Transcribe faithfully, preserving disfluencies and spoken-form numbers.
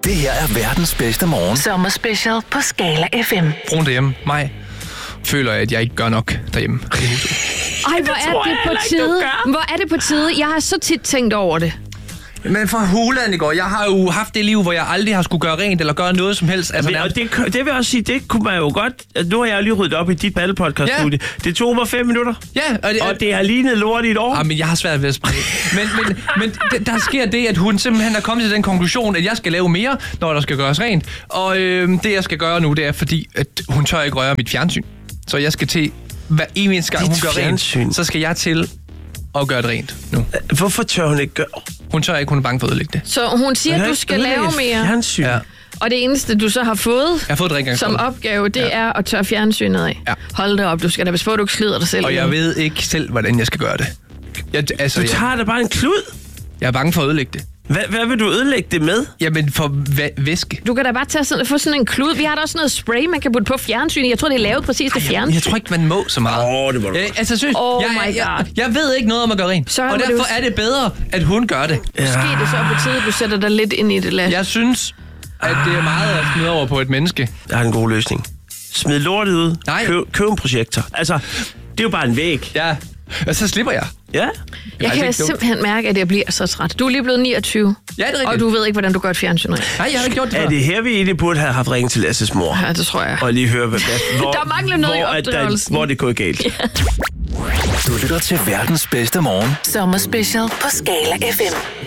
Det her er verdens bedste morgen. Sommerspecial på Skala F M. Brun derhjemme, mig, føler jeg, at jeg ikke gør nok derhjemme. Ej, hvor er det på tide. Hvor er det på tide. Jeg har så tit tænkt over det. Men for hulen i går, jeg har jo haft det liv, hvor jeg aldrig har skulle gøre rent eller gøre noget som helst. Altså, men, og det, det vil jeg også sige, det kunne man jo godt... Nu har jeg lige ryddet op i dit paddelpodcast-studie. Ja. Det tog mig fem minutter. Ja, og det, og det har lignet lort i et år. Ah, men jeg har svært ved at sprede. Men, men, men det, der sker det, at hun simpelthen er kommet til den konklusion, at jeg skal lave mere, når der skal gøres rent. Og øh, det, jeg skal gøre nu, det er, fordi at hun tør ikke røre mit fjernsyn. Så jeg skal til... Hver eneste gang, hun gør fjernsyn. rent, så skal jeg til at gøre det rent nu. Hvorfor tør hun ikke gøre? Hun tør ikke, hun er bange for at ødelægge det. Så hun siger, at du skal lave mere. Fjernsyn. Ja. Og det eneste, du så har fået, jeg har fået det som opgave, det ja. er at tørre fjernsynet af. Ja. Hold det op, du skal da passe på, at du ikke slider dig selv. Og jeg ved ikke selv, hvordan jeg skal gøre det. Jeg, altså, du tager jeg, da bare en klud. Jeg er bange for at ødelægge det. Hvad, hvad vil du ødelægge det med? Jamen, for væ- væske. Du kan da bare tage sådan, få sådan en klud. Vi har da også noget spray, man kan putte på fjernsynet. Jeg tror, det er lavet præcis til fjernsyn. Jeg, jeg tror ikke, man må så meget. Åh, oh, det må du. Jeg, altså, synes, oh jeg, my jeg, God. Jeg, jeg ved ikke noget om at gøre rent. Så og derfor du... er det bedre, at hun gør det. Ja. Måske det så på tide, du sætter dig lidt ind i det, Lasse. Jeg synes, at det er meget at smide over på et menneske. Jeg har en god løsning. Smid lortet ud. Nej. Køb, køb en projektor. Altså, det er jo bare en væg. Ja, og så slipper jeg. Ja. Jeg kan simpelthen mærke, at jeg bliver så træt. Du er lige blevet niogtyve. Ja, det er rigtigt. Og du ved ikke, hvordan du gør et fjernsyn. Nej, jeg har ikke gjort det før. Er det her, vi egentlig burde have haft ringet til Lasses mor? Ja, det tror jeg. Og lige høre, hvad, hvor, der mangler noget hvor, i opdragelsen. Der, hvor det går galt. Ja. Du lytter til verdens bedste morgen. Sommerspecial på Skala F M.